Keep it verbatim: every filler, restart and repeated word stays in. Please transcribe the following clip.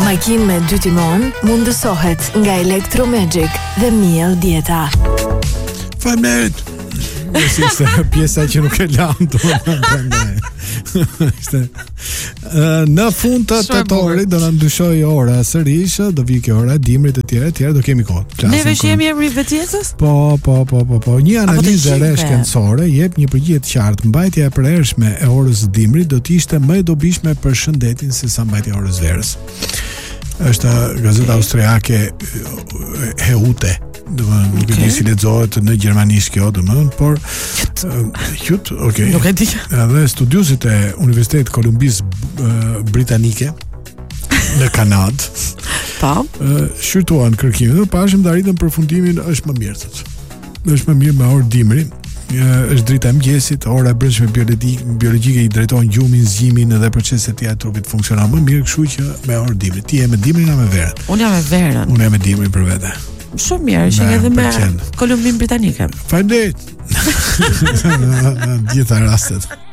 Makinë me dy timon mundësohet nga Electromagic dhe Miel Dieta. Faleminderit. Ishte pjesa që nuk e lam Ishte në fund të tetorit do na ndryshoj ora sërish, do vi kjo ora dimrit e tjera e tjera, do kemi kohë. Neve që jemi emri vetjetës? Po, po, po, po, po. Një analizë re shkencore jep një përgjigje të qartë. Mbajtja e përhershme e orës së dimrit do të ishte më e dobishme për shëndetin se sa mbajtja e orës verës. Është gazeta austriake Heute. Domethënë nuk e di si lexohet në gjermanisht kjo, domethënë, por Hut, okay. Nuk e di. Edhe studiosit e Universitetit Kolumbis Britanike në Kanadë. Po. Shqyrtuan kërkimin dhe pashëm të arritën përfundimin është më mirë thotë. Është më mirë me orë dimri. Është drita e mëngjesit, ora e brendshme biologjike, biologjike i drejton gjumin, zgjimin dhe proceset e trupit funksionon më mirë, kështu që me orë dimri. Ti je me dimrin apo me verën? Unë jam me verën. Unë jam me dimrin për vete. Shumë mirë, që edhe me Kolumbin Britanike. Faleminderit. Në gjitha rastet.